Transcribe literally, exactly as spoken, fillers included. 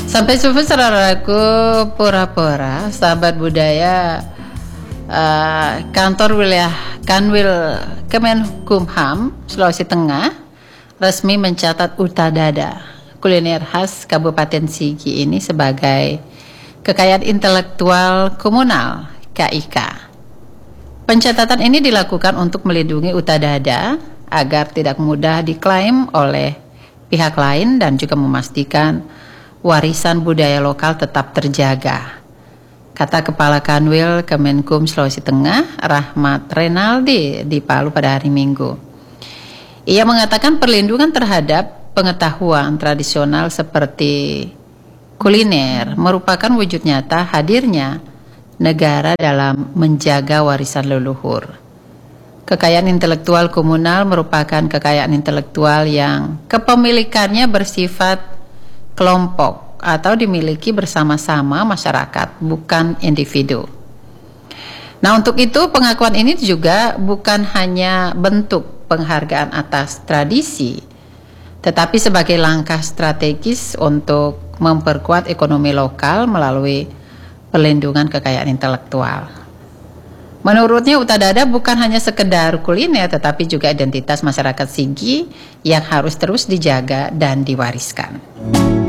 Sampai jumpa saudaraku pura-pura sahabat budaya. uh, Kantor wilayah Kanwil Kemenkumham Sulawesi Tengah resmi mencatat Utadada, kuliner khas Kabupaten Sigi ini sebagai kekayaan intelektual komunal K I K. Pencatatan ini dilakukan untuk melindungi Utadada agar tidak mudah diklaim oleh pihak lain dan juga memastikan warisan budaya lokal tetap terjaga, kata Kepala Kanwil Kemenkum Sulawesi Tengah, Rahmat Renaldi, di Palu pada hari Minggu. Ia mengatakan perlindungan terhadap pengetahuan tradisional seperti kuliner merupakan wujud nyata hadirnya negara dalam menjaga warisan leluhur. Kekayaan intelektual komunal merupakan kekayaan intelektual yang kepemilikannya bersifat kelompok atau dimiliki bersama-sama masyarakat, bukan individu. Nah, untuk itu pengakuan ini juga bukan hanya bentuk penghargaan atas tradisi, tetapi sebagai langkah strategis untuk memperkuat ekonomi lokal melalui perlindungan kekayaan intelektual. Menurutnya, Utadada bukan hanya sekedar kuliner, tetapi juga identitas masyarakat Sigi yang harus terus dijaga dan diwariskan.